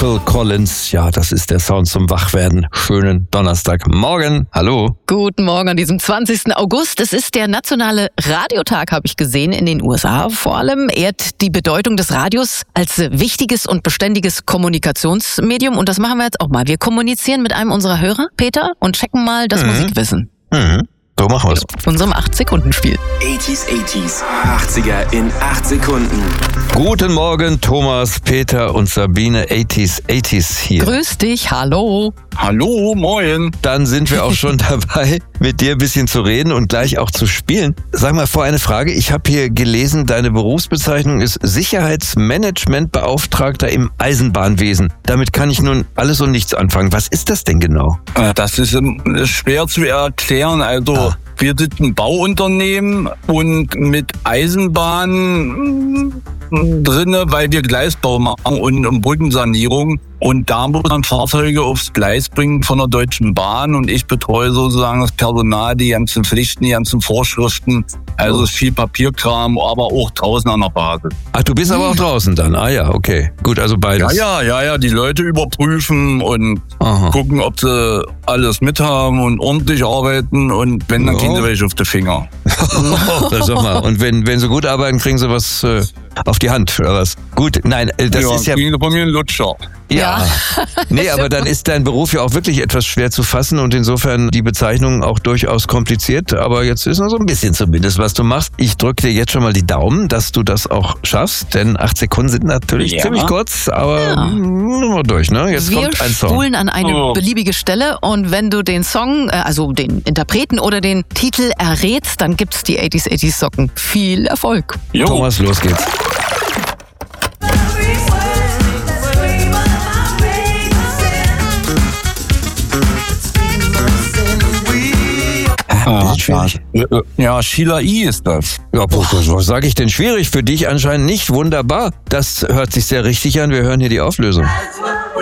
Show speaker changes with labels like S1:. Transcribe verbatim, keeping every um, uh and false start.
S1: Phil Collins. Ja, das ist der Sound zum Wachwerden. Schönen Donnerstagmorgen. Hallo.
S2: Guten Morgen an diesem zwanzigsten August. Es ist der nationale Radiotag, habe ich gesehen, in den U S A vor allem. Ehrt die Bedeutung des Radios als wichtiges und beständiges Kommunikationsmedium. Und das machen wir jetzt auch mal. Wir kommunizieren mit einem unserer Hörer, Peter, und checken mal das
S1: Mhm.
S2: Musikwissen.
S1: Mhm. So machen wir's.
S2: Unserem acht-Sekunden-Spiel.
S3: achtziger, achtziger, achtziger in acht Sekunden.
S1: Guten Morgen, Thomas, Peter und Sabine. achtziger, achtziger hier.
S2: Grüß dich, hallo.
S4: Hallo, moin.
S1: Dann sind wir auch schon dabei, mit dir ein bisschen zu reden und gleich auch zu spielen. Sag mal vor eine Frage. Ich habe hier gelesen, deine Berufsbezeichnung ist Sicherheitsmanagementbeauftragter im Eisenbahnwesen. Damit kann ich nun alles und nichts anfangen. Was ist das denn genau?
S4: Das ist ähm, schwer zu erklären. Also
S1: Ah.
S4: wir sind ein Bauunternehmen und mit Eisenbahn drinne, weil wir Gleisbau machen und, und Brückensanierung. Und da muss man Fahrzeuge aufs Gleis bringen von der Deutschen Bahn. Und ich betreue sozusagen das Personal, die ganzen Pflichten, die ganzen Vorschriften. Also es ist viel Papierkram, aber auch draußen an der Basis.
S1: Ach, du bist aber auch draußen dann. Ah ja, okay. Gut, also
S4: Ja,
S1: beides.
S4: ja, ja, ja, die Leute überprüfen und
S1: Aha.
S4: gucken, ob sie alles mit haben und ordentlich arbeiten. Und wenn, dann
S1: Ja.
S4: kriegen sie welche auf die Finger.
S1: Sag mal. Und wenn, wenn sie gut arbeiten, kriegen sie was äh, auf die Hand oder was? Gut, nein, äh, das
S4: ja,
S1: ist ja...
S4: kriegen sie von mir einen Lutscher.
S1: Ja. Nee, aber dann ist dein Beruf ja auch wirklich etwas schwer zu fassen und insofern die Bezeichnung auch durchaus kompliziert. Aber jetzt ist noch so ein bisschen zumindest, was du machst. Ich drücke dir jetzt schon mal die Daumen, dass du das auch schaffst, denn acht Sekunden sind natürlich
S4: Ja.
S1: ziemlich kurz, aber
S2: Ja.
S1: mm, nur mal durch, ne? Jetzt
S2: Wir
S1: kommt ein Song.
S2: spulen an eine
S4: Oh.
S2: beliebige Stelle und wenn du den Song, äh, also den Interpreten oder den Titel errätst, dann gibt's die achtziger, achtziger Socken. Viel Erfolg.
S4: Jo.
S1: Thomas, los geht's.
S4: Ah,
S1: schwierig.
S4: ja, ja, Sheila E. ist das.
S1: Ja, boah, was sage ich denn schwierig? Für dich anscheinend nicht. Wunderbar. Das hört sich sehr richtig an. Wir hören hier die Auflösung.
S5: That's what